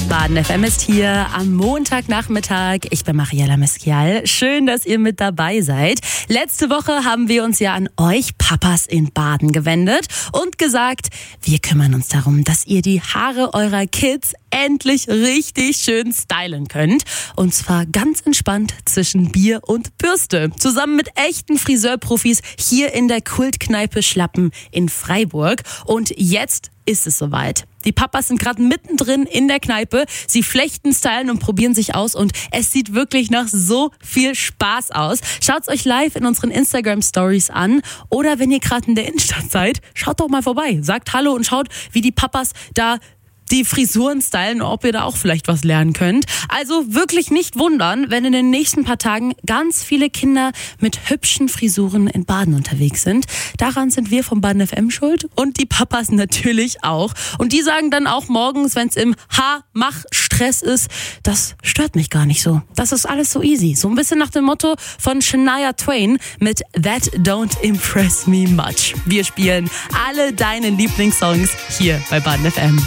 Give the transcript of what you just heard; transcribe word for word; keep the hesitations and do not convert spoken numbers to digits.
Baden F M ist hier am Montagnachmittag. Ich bin Mariella Mesquial. Schön, dass ihr mit dabei seid. Letzte Woche haben wir uns ja an euch Papas in Baden gewendet und gesagt, wir kümmern uns darum, dass ihr die Haare eurer Kids endlich richtig schön stylen könnt. Und zwar ganz entspannt zwischen Bier und Bürste. Zusammen mit echten Friseurprofis hier in der Kultkneipe Schlappen in Freiburg. Und jetzt ist es soweit. Die Papas sind gerade mittendrin in der Kneipe. Sie flechten, stylen und probieren sich aus. Und es sieht wirklich nach so viel Spaß aus. Schaut's euch live in unseren Instagram-Stories an. Oder wenn ihr gerade in der Innenstadt seid, schaut doch mal vorbei. Sagt Hallo und schaut, wie die Papas da die Frisuren stylen, ob ihr da auch vielleicht was lernen könnt. Also wirklich nicht wundern, wenn in den nächsten paar Tagen ganz viele Kinder mit hübschen Frisuren in Baden unterwegs sind. Daran sind wir vom Baden F M schuld und die Papas natürlich auch. Und die sagen dann auch morgens, wenn es im Haar-Mach-Stress ist, das stört mich gar nicht so. Das ist alles so easy. So ein bisschen nach dem Motto von Shania Twain mit That Don't Impress Me Much. Wir spielen alle deine Lieblingssongs hier bei Baden F M.